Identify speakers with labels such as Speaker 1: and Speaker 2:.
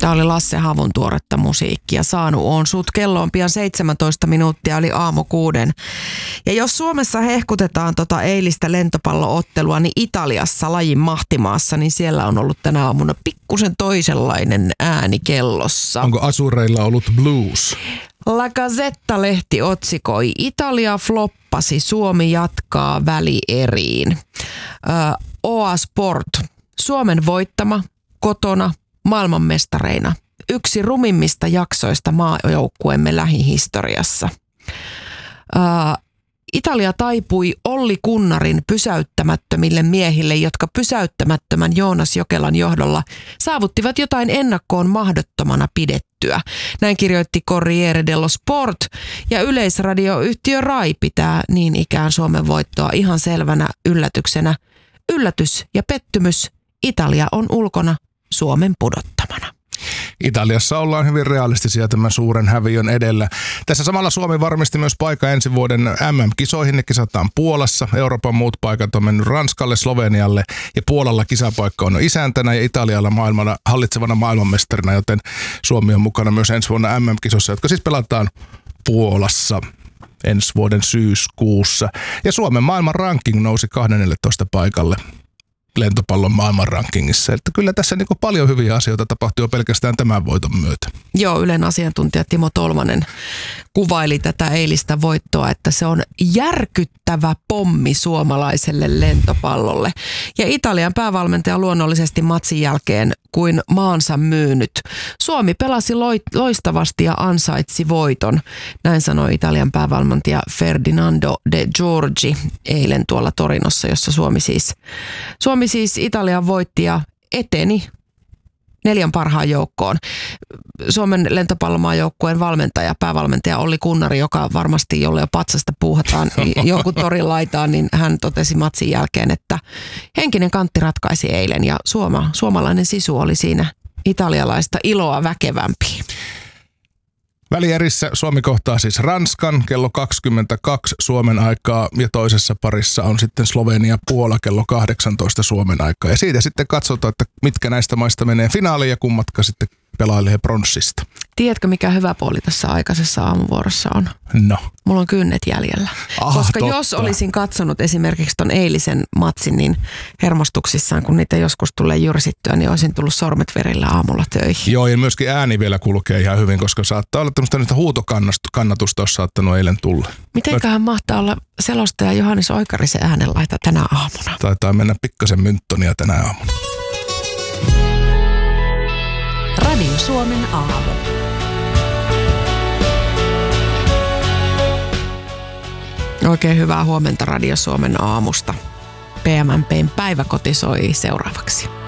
Speaker 1: Tämä oli Lasse Havun tuoretta musiikkia. Saanut on sut. Kello on pian 17 minuuttia, eli aamu 6. Ja jos Suomessa hehkutetaan eilistä lentopalloottelua, niin Italiassa, lajin mahtimaassa, niin siellä on ollut tänä aamuna pikkusen toisenlainen ääni kellossa.
Speaker 2: Onko Azureilla ollut blues?
Speaker 1: La Gazzetta-lehti otsikoi: Italia floppasi, Suomi jatkaa välieriin. OA Sport, Suomen voittama, kotona, maailmanmestareina. Yksi rumimmista jaksoista maajoukkueemme lähihistoriassa. Italia taipui Olli Kunnarin pysäyttämättömille miehille, jotka pysäyttämättömän Joonas Jokelan johdolla saavuttivat jotain ennakkoon mahdottomana pidettyä. Näin kirjoitti Corriere dello Sport, ja yleisradioyhtiö RAI pitää niin ikään Suomen voittoa ihan selvänä yllätyksenä. Yllätys ja pettymys, Italia on ulkona, Suomen pudottamana.
Speaker 2: Italiassa ollaan hyvin realistisia tämän suuren häviön edellä. Tässä samalla Suomi varmisti myös paikan ensi vuoden MM-kisoihin. Ne kisataan Puolassa. Euroopan muut paikat on mennyt Ranskalle, Slovenialle ja Puolalla kisapaikka on isäntänä ja Italialla maailmana hallitsevana maailmanmestarina, joten Suomi on mukana myös ensi vuonna MM-kisossa, jotka siis pelataan Puolassa ensi vuoden syyskuussa. Ja Suomen maailman ranking nousi 12 paikalle lentopallon maailmanrankingissa. Että kyllä tässä niin paljon hyviä asioita tapahtuu jo pelkästään tämän voiton myötä.
Speaker 1: Joo, Ylen asiantuntija Timo Tolvanen kuvaili tätä eilistä voittoa, että se on järkyttävä pommi suomalaiselle lentopallolle. Ja Italian päävalmentaja luonnollisesti matsin jälkeen kuin maansa myynyt. Suomi pelasi loistavasti ja ansaitsi voiton. Näin sanoi Italian päävalmentaja Ferdinando De Giorgi eilen tuolla Torinossa, jossa Suomi siis Italian voitti ja eteni 4 parhaan joukkoon. Suomen lentopallomaajoukkueen päävalmentaja Olli Kunnari, joka varmasti, jolle jo patsasta puuhataan jonkun torin laitaan, niin hän totesi matsin jälkeen, että henkinen kantti ratkaisi eilen ja suomalainen sisu oli siinä italialaista iloa väkevämpi.
Speaker 2: Välierissä Suomi kohtaa siis Ranskan kello 22 Suomen aikaa ja toisessa parissa on sitten Slovenia Puola kello 18 Suomen aikaa. Ja siitä sitten katsotaan, että mitkä näistä maista menee finaaliin ja kummatka sitten pelailee pronssista.
Speaker 1: Tiedätkö, mikä hyvä puoli tässä aikaisessa aamuvuorossa on?
Speaker 2: No.
Speaker 1: Mulla on kynnet jäljellä. Koska totta. Jos olisin katsonut esimerkiksi ton eilisen matsin, niin hermostuksissaan, kun niitä joskus tulee jyrsittyä, niin olisin tullut sormet verillä aamulla töihin.
Speaker 2: Joo, ja myöskin ääni vielä kulkee ihan hyvin, koska saattaa olla tämmöistä huutokannatusta, olisi saattanut eilen tulla.
Speaker 1: Mitenköhän mahtaa olla selostaja Johannes Oikarisen äänenlaita tänä aamuna?
Speaker 2: Taitaa mennä pikkasen mynttonia tänä aamuna.
Speaker 3: Radio Suomen aamu.
Speaker 1: Oikein hyvää huomenta Radio Suomen aamusta. PMMP:n päiväkoti soi seuraavaksi.